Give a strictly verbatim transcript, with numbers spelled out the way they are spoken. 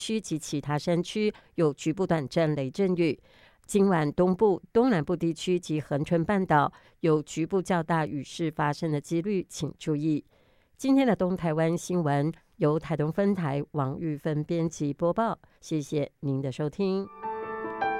区及其他山区有局部短暂雷阵雨。今晚东部、东南部地区及恒春半岛有局部较大雨势发生的几率，请注意。今天的东台湾新闻由台东分台王玉芬编辑播报，谢谢您的收听。